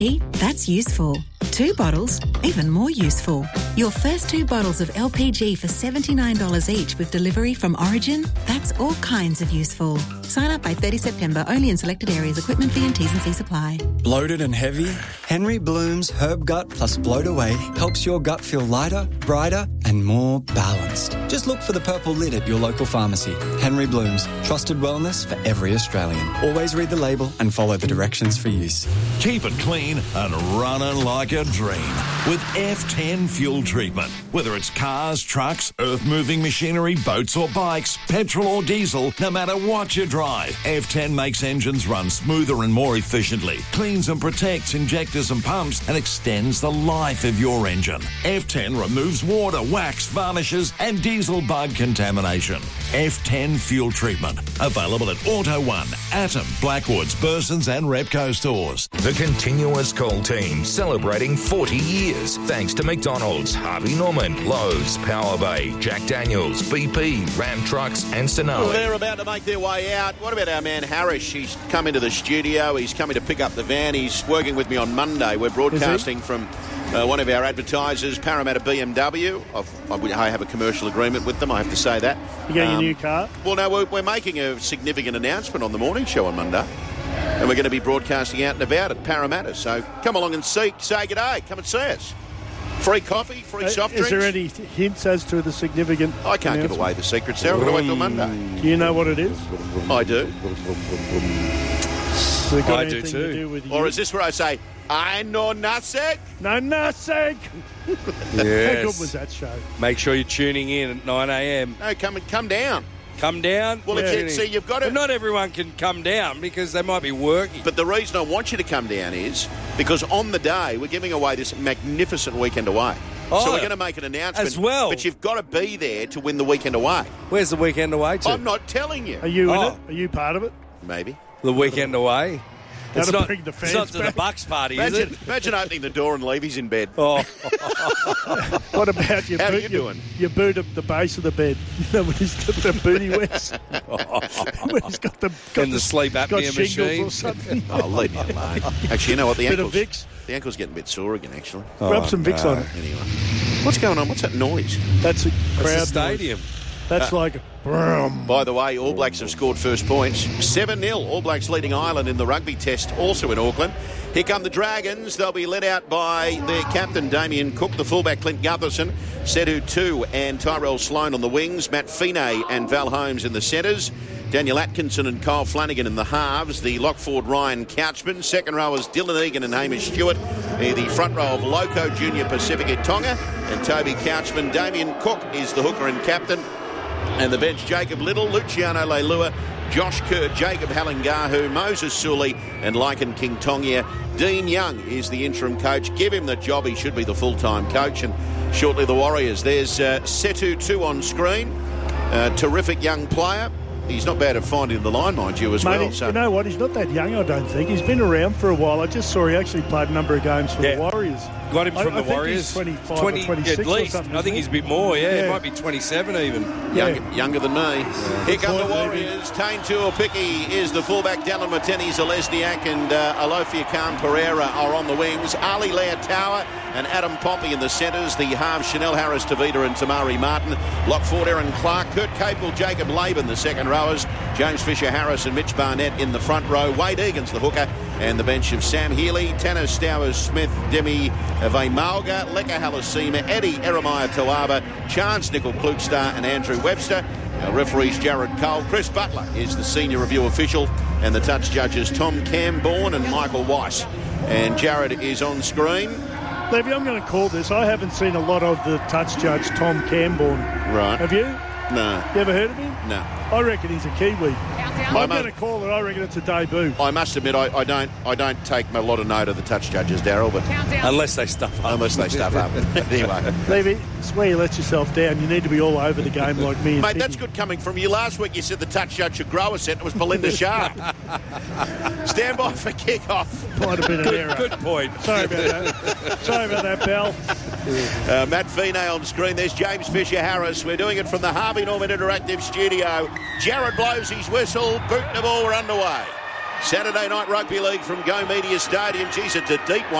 That's useful. 2 bottles, even more useful. Your first 2 bottles of LPG for $79 each with delivery from Origin, that's all kinds of useful. Sign up by 30 September, only in selected areas. Equipment fee and T's and C's apply. Bloated and heavy? Henry Bloom's Herb Gut plus Bloat Away helps your gut feel lighter, brighter and more balanced. Just look for the purple lid at your local pharmacy. Henry Bloom's, trusted wellness for every Australian. Always read the label and follow the directions for use. Keep it clean and running like a dream with F10 fuel treatment. Whether it's cars, trucks, earth-moving machinery, boats or bikes, petrol or diesel, no matter what you drive, F10 makes engines run smoother and more efficiently, cleans and protects injectors and pumps, and extends the life of your engine. F10 removes water, wax, varnishes and diesel bug contamination. F10 fuel treatment. Available at Auto One, Atom, Blackwoods, Burson's and Repco stores. The Continuous Coal team celebrating 40 years thanks to McDonald's, Harvey Norman, Lowe's, Power Bay, Jack Daniels, BP, Ram Trucks and Sonali. They're about to make their way out. What about our man Harris? He's come into the studio. He's coming to pick up the van. He's working with me on Monday. We're broadcasting from one of our advertisers, Parramatta BMW. I have a commercial agreement with them, I have to say that. You getting a new car? Well, no, we're making a significant announcement on the morning show on Monday. And we're going to be broadcasting out and about at Parramatta. So come along and say g'day. Come and see us. Free coffee, free soft drinks. Is there any hints as to the significant I can't give away the secrets there. I've got to wait till Monday. Do you know what it is? I do. Has it got I do anything too. to do with Or you? is this where I say, I know nothing? No, nothing. How Yes. good was that show? Make sure you're tuning in at 9 a.m. No, come down. Come down. Well, if you see, you've got to. But not everyone can come down because they might be working. But the reason I want you to come down is because on the day we're giving away this magnificent weekend away. Oh, so we're going to make an announcement as well. But you've got to be there to win the weekend away. Where's the weekend away to? I'm not telling you. Are you in Oh. it? Are you part of it? Maybe. The weekend away. That'll bring the it's not fans to the back. Bucks party, is it? Imagine opening the door and Levy's in bed. Oh, What about your How are boot? you doing? Your boot at the base of the bed. You know, when he's got the booty wears. When he's got the and the sleep got apnea shingles machine. or something. Oh, leave me alone. Actually, you know what? The Bit of ankle's, Vicks. the ankle's getting a bit sore again, actually. Rub some Vicks on it. Anyway. What's going on? What's that noise? That's a It's crowd the stadium. noise. That's like brum. By the way, All Blacks have scored first points. 7-0. All Blacks leading Ireland in the rugby test, also in Auckland. Here come the Dragons. They'll be led out by their captain, Damien Cook, the fullback, Clint Gutherson, Sedu 2 and Tyrell Sloan on the wings, Matt Feeney and Val Holmes in the centres, Daniel Atkinson and Kyle Flanagan in the halves, the Lockford Ryan Couchman, second rowers Dylan Egan and Hamish Stewart, the front row of Loco Junior Pacifica Tonga and Toby Couchman. Damien Cook is the hooker and captain. And the bench, Jacob Little, Luciano Leilua, Josh Kerr, Jacob Halangahu, Moses Sully and Lycan King Tongia. Dean Young is the interim coach. Give him the job. He should be the full-time coach. And shortly the Warriors. There's Setu 2 on screen. Terrific young player. He's not bad at finding the line, mind you, as Mate, well. So. you know what? He's not that young, I don't think. He's been around for a while. I just saw he actually played a number of games for the Warriors. Got him from I the Warriors. Think he's 25 or 26 at or least. something. I think he's a bit more, He might be 27 even. Younger than me. Here come the Warriors. Tane Tuapiki is the fullback. Dallin Mateni, Zalesniak and Alofia Khan Pereira are on the wings. Ali Leotawa and Adam Pompey in the centres. The halves, Chanel Harris, Tavita and Tamari Martin. Lockford, Aaron Clark. Kurt Capel, Jacob Laban, the second rowers. James Fisher-Harris and Mitch Barnett in the front row. Wade Egan's the hooker. And the bench of Sam Healy, Tanner Stowers, Smith, Demi Vaimalga, Leka Halasima, Eddie Eremiah Tawaba, Chance Nickel Klugstar and Andrew Webster. Our referees Jared Cole. Chris Butler is the senior review official. And the touch judges Tom Camborne and Michael Weiss. And Jared is on screen. Levy, I'm going to call this. I haven't seen a lot of the touch judge, Tom Camborne. Right. Have you? No. You ever heard of him? No. I reckon he's a Kiwi. I'm going to call it. I reckon it's a debut. I must admit, I don't take a lot of note of the touch judges, Daryl, but unless they stuff up. Anyway, Levy, it's where you let yourself down. You need to be all over the game like me. And mate, that's good coming from you. Last week you said the touch judge should grow a set. It was Belinda Sharp. Stand by for kick-off. Might have been an error. Good point. Sorry about that. Sorry about that, Bell. Matt Feeney on screen. There's James Fisher-Harris. We're doing it from the Harvey Norman Interactive Studio. Jared blows his whistle. Boot the ball. We're underway. Saturday night rugby league from Go Media Stadium. Geez, it's a deep one.